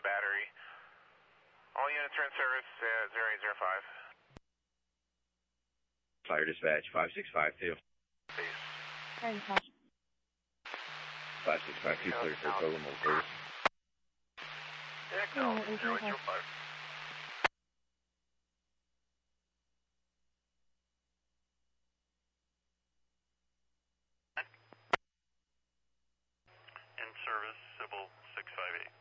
the battery. All units are in service at 0805. Fire dispatch 5652. Please. 5652 clear for total move service. Yeah, 0805. In service, Civil 658.